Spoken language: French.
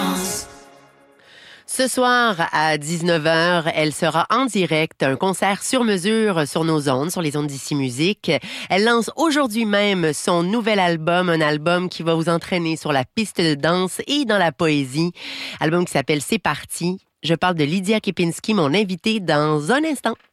Ce soir, à 19h, elle sera en direct, un concert sur mesure sur nos ondes, sur les ondes d'Ici Musique. Elle lance aujourd'hui même son nouvel album, un album qui va vous entraîner sur la piste de danse et dans la poésie. Album qui s'appelle C'est parti. Je parle de Lydia Kepinski, mon invitée, dans un instant.